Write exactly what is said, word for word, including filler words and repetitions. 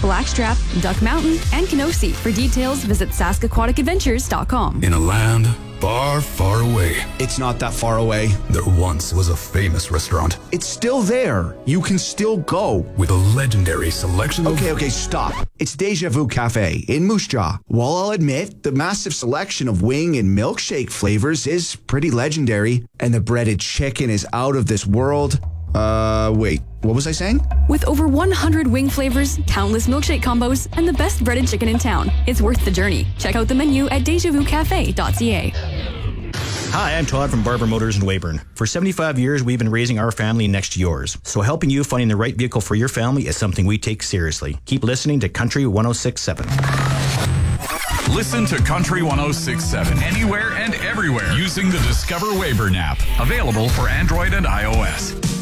Blackstrap, Duck Mountain, and Kenosee. For details, visit sask aquatic adventures dot com. In a land far, far away. It's not that far away. There once was a famous restaurant. It's still there. You can still go. With a legendary selection of... Okay, okay, stop. It's Deja Vu Cafe in Moose Jaw. While I'll admit, the massive selection of wing and milkshake flavors is pretty legendary, and the breaded chicken is out of this world. Uh, wait, what was I saying? With over one hundred wing flavors, countless milkshake combos, and the best breaded chicken in town, it's worth the journey. Check out the menu at deja vu cafe dot c a. Hi, I'm Todd from Barber Motors in Weyburn. For seventy-five years, we've been raising our family next to yours. So helping you finding the right vehicle for your family is something we take seriously. Keep listening to Country one oh six point seven. Listen to Country one oh six point seven anywhere and everywhere using the Discover Weyburn app. Available for Android and iOS.